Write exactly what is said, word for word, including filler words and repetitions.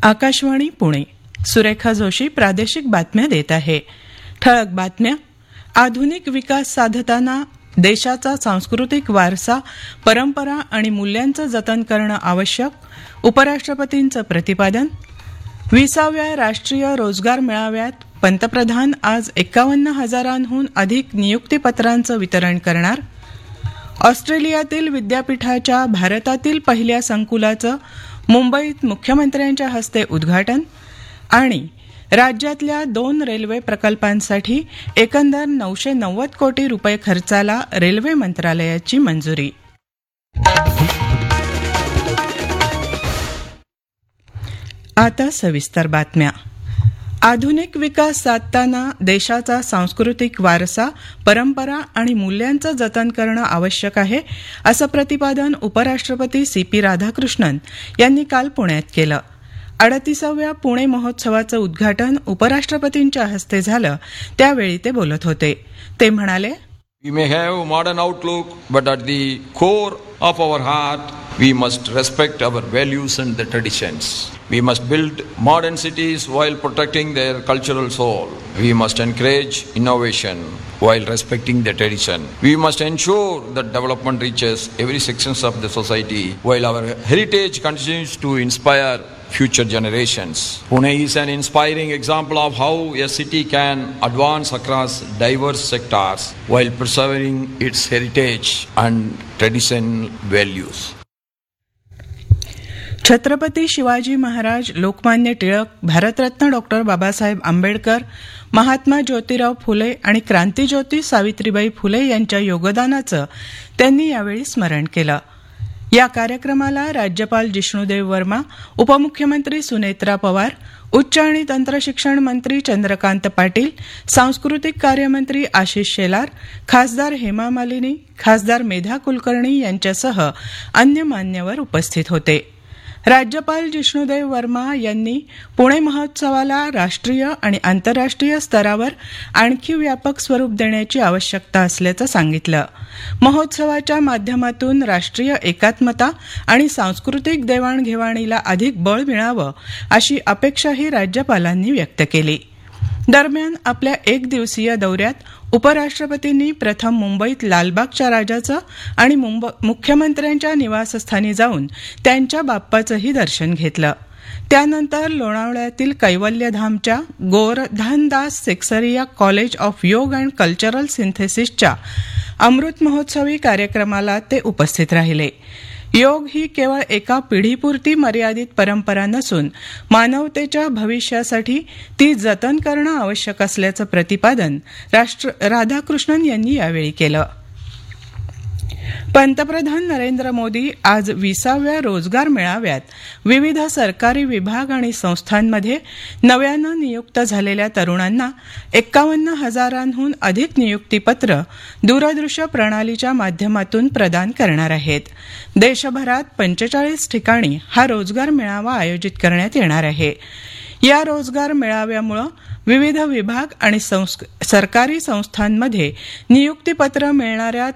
आकाशवाणी पुणे. सुरेखा जोशी प्रादेशिक बातम्या देत आहे. ठळक बातम्या. आधुनिक विकास साधताना देशाचा सांस्कृतिक वारसा, परंपरा आणि मूल्यांचं जतन करणं आवश्यक, उपराष्ट्रपतींचं प्रतिपादन. विसाव्या राष्ट्रीय रोजगार मेळाव्यात पंतप्रधान आज एक्कावन्न हजारांहून अधिक नियुक्तीपत्रांचं वितरण करणार. ऑस्ट्रेलियातील विद्यापीठाच्या भारतातील पहिल्या संकुलाचं मुंबईत मुख्यमंत्र्यांच्या हस्ते उद्घाटन. आणि राज्यातल्या दोन रेल्वे प्रकल्पांसाठी एकंदर नऊशे नव्वद कोटी रुपये खर्चाला रेल्वे मंत्रालयाची मंजुरी. आता सविस्तर बातम्या. आधुनिक विकास साधताना देशाचा सांस्कृतिक वारसा, परंपरा आणि मूल्यांचं जतन करणं आवश्यक आहे, असं प्रतिपादन उपराष्ट्रपती सी पी राधाकृष्णन यांनी काल पुण्यात केलं. अडतीसाव्या पुणे महोत्सवाचं उद्घाटन उपराष्ट्रपतींच्या हस्ते झालं त्यावेळी ते बोलत होते. ते म्हणाले, We may have a modern outlook, but at the core of our heart, we must respect our values and the traditions. We must build modern cities while protecting their cultural soul. We must encourage innovation while respecting the tradition. We must ensure that development reaches every section of the society while our heritage continues to inspire future generations. Pune is an inspiring example of how a city can advance across diverse sectors while preserving its heritage and traditional values. Chhatrapati Shivaji Maharaj, Lokmanya Tilak, Bharat Ratna doctor Babasaheb Ambedkar, Mahatma Jyotirao Phule आणि क्रांतीज्योती सावित्रीबाई फुले यांच्या योगदानाचं त्यांनी यावेळी स्मरण केलं. या कार्यक्रमाला राज्यपाल जिष्णुदेव वर्मा, उपमुख्यमंत्री सुनेत्रा पवार, उच्च आणि तंत्रशिक्षण मंत्री चंद्रकांत पाटील, सांस्कृतिक कार्यमंत्री आशिष शेलार, खासदार हेमा मालिनी, खासदार मेधा कुलकर्णी यांच्यासह अन्य मान्यवर उपस्थित होते. राज्यपाल जिष्णुदेव वर्मा यांनी पुणे महोत्सवाला राष्ट्रीय आणि आंतरराष्ट्रीय स्तरावर आणखी व्यापक स्वरूप देण्याची आवश्यकता असल्याचं सांगितलं. महोत्सवाच्या माध्यमातून राष्ट्रीय एकात्मता आणि सांस्कृतिक देवाणघेवाणीला अधिक बळ मिळावं अशी अपेक्षाही राज्यपालांनी व्यक्त केली. दरम्यान आपल्या एक दिवसीय दौऱ्यात उपराष्ट्रपतींनी प्रथम मुंबईत लालबागच्या राजाचं आणि मुख्यमंत्र्यांच्या निवासस्थानी जाऊन त्यांच्या बाप्पाचंही दर्शन घेतलं. त्यानंतर लोणावळ्यातील कैवल्यधामच्या गोवर्धनदास सेक्सरिया कॉलेज ऑफ योग अँड कल्चरल सिंथेसिसच्या अमृत महोत्सवी कार्यक्रमाला ते उपस्थित राहिले. योग ही केवळ एका पिढीपुरती मर्यादित परंपरा नसून मानवतेच्या भविष्यासाठी ती जतन करणं आवश्यक असल्याचं प्रतिपादन राधाकृष्णन यांनी यावेळी केलं. पंतप्रधान नरेंद्र मोदी आज विसाव्या रोजगार मेळाव्यात विविध सरकारी विभाग आणि संस्थांमध्ये नव्यानं नियुक्त झालेल्या तरुणांना एक्कावन्न हजारांहून अधिक नियुक्तीपत्र दूरदृश्य प्रणालीच्या माध्यमातून प्रदान करणार आहेत. देशभरात पंचेचाळीस ठिकाणी हा रोजगार मेळावा आयोजित करण्यात येणार आहे. या रोजगार मेळाव्यामुळे विविध विभाग आणि सरकारी संस्थांमध्ये नियुक्तीपत्र मिळणाऱ्या